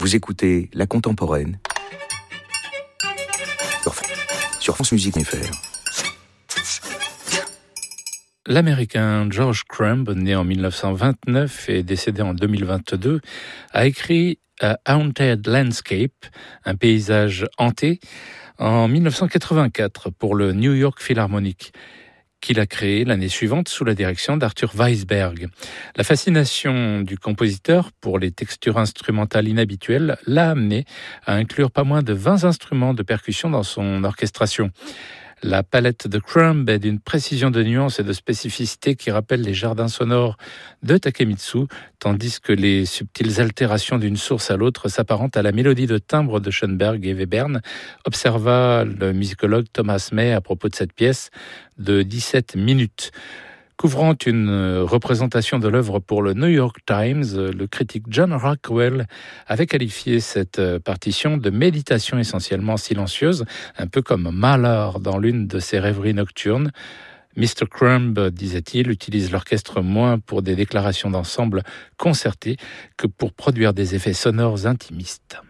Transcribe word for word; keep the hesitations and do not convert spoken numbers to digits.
Vous écoutez La Contemporaine sur, sur France Musique point F R. L'Américain George Crumb, né en dix-neuf cent vingt-neuf et décédé en deux mille vingt-deux, a écrit A Haunted Landscape, un paysage hanté, en dix-neuf cent quatre-vingt-quatre pour le New York Philharmonic, qu'il a créé l'année suivante sous la direction d'Arthur Weisberg. La fascination du compositeur pour les textures instrumentales inhabituelles l'a amené à inclure pas moins de vingt instruments de percussion dans son orchestration. La palette de Crumb est d'une précision de nuances et de spécificité qui rappelle les jardins sonores de Takemitsu, tandis que les subtiles altérations d'une source à l'autre s'apparentent à la mélodie de timbre de Schoenberg et Webern, observa le musicologue Thomas May à propos de cette pièce de dix-sept minutes. Couvrant une représentation de l'œuvre pour le New York Times, le critique John Rockwell avait qualifié cette partition de méditation essentiellement silencieuse, un peu comme Mahler dans l'une de ses rêveries nocturnes. mister Crumb, disait-il, utilise l'orchestre moins pour des déclarations d'ensemble concertées que pour produire des effets sonores intimistes.